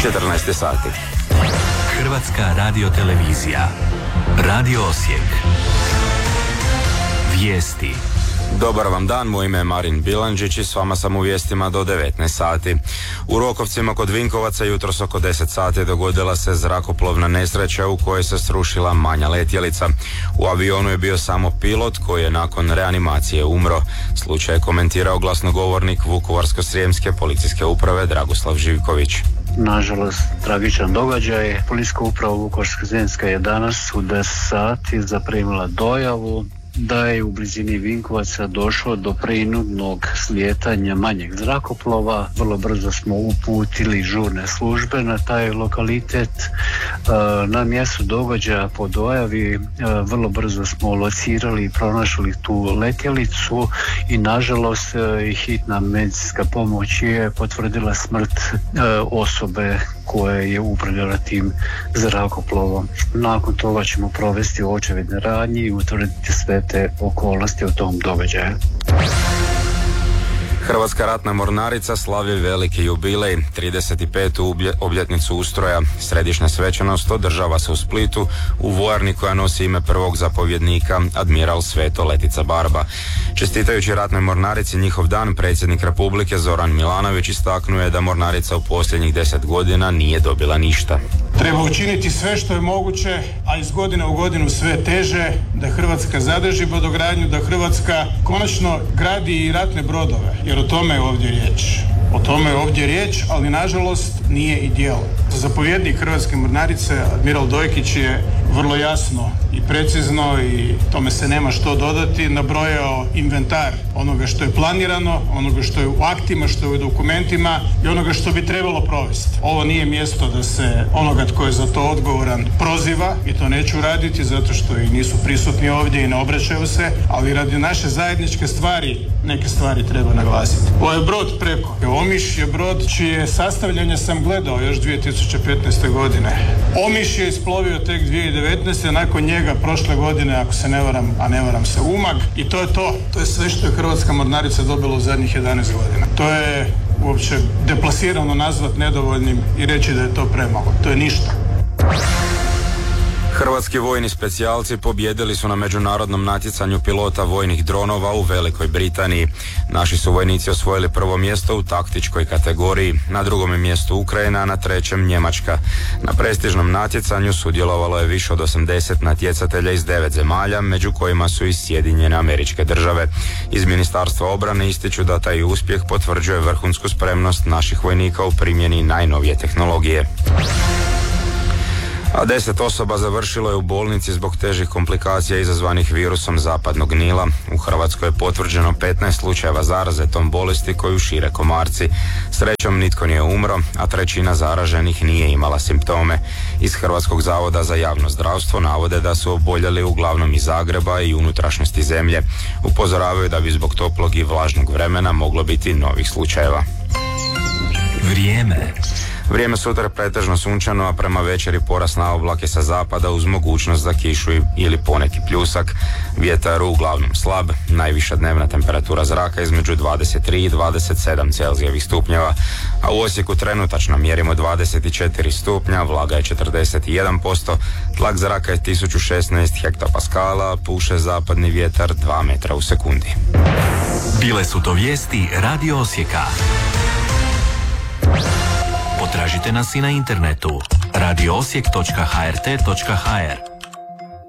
14 sati. Hrvatska radiotelevizija. Radio Osijek. Vijesti. Dobar vam dan, moje ime je Marin Bilandžić i s vama sam u vijestima do 19 sati. U Rokovcima kod Vinkovaca jutros oko 10 sati dogodila se zrakoplovna nesreća u kojoj se srušila manja letjelica. U avionu je bio samo pilot koji je nakon reanimacije umro. Slučaj je komentirao glasnogovornik Vukovarsko-srijemske policijske uprave Dragoslav Živković. Nažalost, tragičan događaj. Policijska uprava Vukovarsko-srijemska je danas u 10 sati zaprimila dojavu da je u blizini Vinkovaca došlo do prinudnog slijetanja manjeg zrakoplova. Vrlo brzo smo uputili žurne službe na taj lokalitet. Na mjestu događaja po dojavi vrlo brzo smo locirali i pronašli tu letjelicu i nažalost hitna medicinska pomoć je potvrdila smrt osobe koja je upravljala tim zrakoplovom. Nakon toga ćemo provesti očevidne radnje i utvrditi sve te okolnosti u tom događaju. Hrvatska ratna mornarica slavi veliki jubilej, 35. obljetnicu ustroja. Središnja svečanost održava se u Splitu u vojarni koja nosi ime prvog zapovjednika, admiral Sveto Letica Barba. Čestitajući ratnoj mornarici njihov dan, predsjednik Republike Zoran Milanović istaknuo je da mornarica u posljednjih 10 godina nije dobila ništa. Treba učiniti sve što je moguće, a iz godine u godinu sve teže, da Hrvatska zadrži brodogradnju, da Hrvatska konačno gradi i ratne brodove, jer o tome je ovdje riječ. O tome je ovdje riječ, ali nažalost nije i djelo. Zapovjednik Hrvatske mornarice, admiral Dojkić, je vrlo jasno i precizno, i tome se nema što dodati, nabrojao inventar onoga što je planirano, onoga što je u aktima, što je u dokumentima i onoga što bi trebalo provesti. Ovo nije mjesto da se onoga tko je za to odgovoran proziva, i to neću raditi zato što i nisu prisutni ovdje i ne obraćaju se, ali radi naše zajedničke stvari neke stvari treba naglasiti. Ovaj brod preko Omiš je brod čije sastavljanje sam gledao još 2015. godine. Omiš je isplovio tek 2019. nakon njega prošle godine, ako se ne varam, a ne varam se, Umag, i to je to. To je sve što je Hrvatska mornarica dobila u zadnjih 11 godina. To je uopće deplasirano nazvat nedovoljnim i reći da je to premalo. To je ništa. Hrvatski vojni specijalci pobijedili su na međunarodnom natjecanju pilota vojnih dronova u Velikoj Britaniji. Naši su vojnici osvojili prvo mjesto u taktičkoj kategoriji, na drugom mjestu Ukrajina, a na trećem Njemačka. Na prestižnom natjecanju sudjelovalo je više od 80 natjecatelja iz 9 zemalja, među kojima su i Sjedinjene Američke Države. Iz Ministarstva obrane ističu da taj uspjeh potvrđuje vrhunsku spremnost naših vojnika u primjeni najnovije tehnologije. A 10 osoba završilo je u bolnici zbog težih komplikacija izazvanih virusom zapadnog Nila. U Hrvatskoj je potvrđeno 15 slučajeva zaraze tom bolesti koju šire komarci. Srećom nitko nije umro, a trećina zaraženih nije imala simptome. Iz Hrvatskog zavoda za javno zdravstvo navode da su oboljeli uglavnom iz Zagreba i unutrašnjosti zemlje. Upozoravaju da bi zbog toplog i vlažnog vremena moglo biti novih slučajeva. Vrijeme sutra pretežno sunčano, a prema večeri porast na oblake sa zapada uz mogućnost za kišu ili poneki pljusak. Vjetar uglavnom slab, najviša dnevna temperatura zraka između 23 i 27 Celzijevih stupnjeva, a u Osijeku trenutačno mjerimo 24 stupnja, vlaga je 41%, tlak zraka je 1016 hektopaskala, puše zapadni vjetar 2 metra u sekundi. Bile su to vijesti Radio Osijeka. Potražite nas i na internetu radioosijek.hrt.hr.